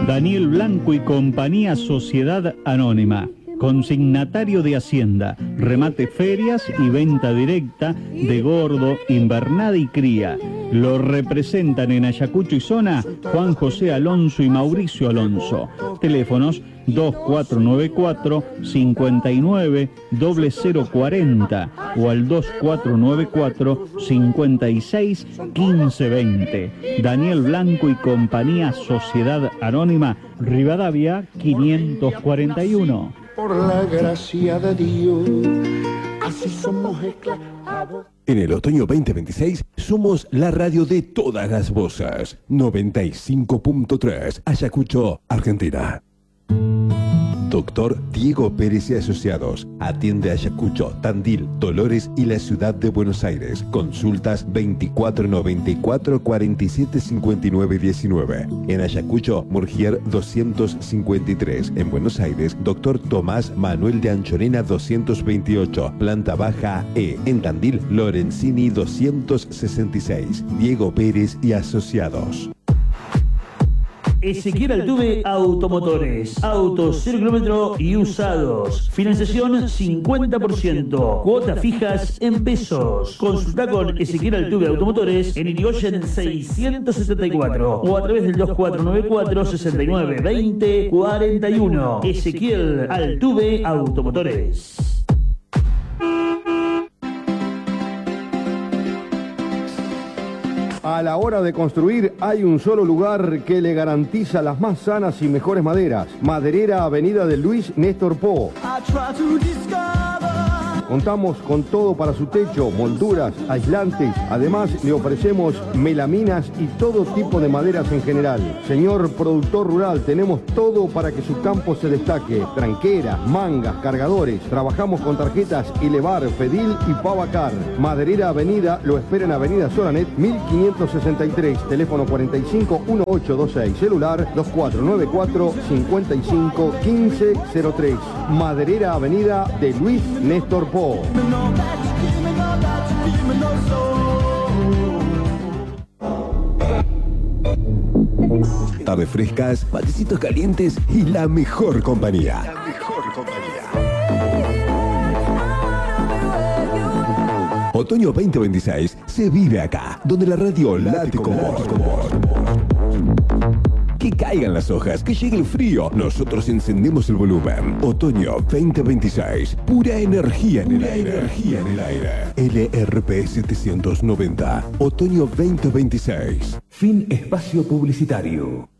Daniel Blanco y compañía, Sociedad Anónima. Consignatario de Hacienda, remate ferias y venta directa de gordo, invernada y cría. Lo representan en Ayacucho y zona Juan José Alonso y Mauricio Alonso. Teléfonos 2494-59-0040 o al 2494-56-1520. Daniel Blanco y compañía, Sociedad Anónima, Rivadavia 541. Por la gracia de Dios, así somos esclavos. En el otoño 2026 somos la radio de todas las voces. 95.3 Ayacucho, Argentina. Doctor Diego Pérez y Asociados. Atiende Ayacucho, Tandil, Dolores y la ciudad de Buenos Aires. Consultas 2494 47 59 19. En Ayacucho, Murgier 253. En Buenos Aires, Doctor Tomás Manuel de Anchorena 228. Planta baja E. En Tandil, Lorenzini 266. Diego Pérez y Asociados. Ezequiel Altuve Automotores. Autos 0 kilómetro y usados. Financiación 50%. Cuotas fijas en pesos. Consulta con Ezequiel Altuve Automotores en Irigoyen 674 o a través del 2494 69 20 41. Ezequiel Altuve Automotores. A la hora de construir hay un solo lugar que le garantiza las más sanas y mejores maderas. Maderera Avenida de Luis Néstor Po. Contamos con todo para su techo, molduras, aislantes. Además, le ofrecemos melaminas y todo tipo de maderas en general. Señor productor rural, tenemos todo para que su campo se destaque. Tranqueras, mangas, cargadores. Trabajamos con tarjetas Elevar, Fedil y Pavacar. Maderera Avenida lo espera en Avenida Solanet 1563. Teléfono 451826. Celular 2494 55 1503. Maderera Avenida de Luis Néstor Po. Tardes frescas, matecitos calientes y la mejor compañía. Otoño 2026 se vive acá, donde la radio late con vos. Que caigan las hojas, que llegue el frío. Nosotros encendemos el volumen. Otoño 2026. Pura energía en el aire. LRP 790. Otoño 2026. Fin espacio publicitario.